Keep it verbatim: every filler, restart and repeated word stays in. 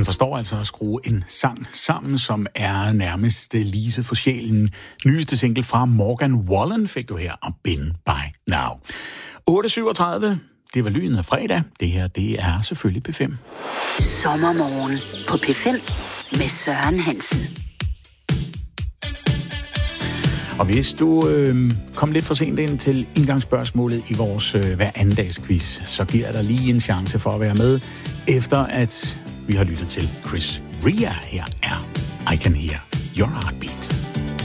forstår altså at skrue en sang sammen, som er nærmest Lise for sjælen. Nyeste single fra Morgan Wallen fik du her, og Been By Now. otte syvogtredive, det var lyden af fredag. Det her, det er selvfølgelig P fem. Sommermorgen på P fem med Søren Hansen. Og hvis du øh, kom lidt for sent ind til indgangsspørgsmålet i vores øh, hver andendagsquiz, så giver jeg dig lige en chance for at være med, efter at vi har lyttet til Chris Rea. Her er I Can Hear Your Heartbeat.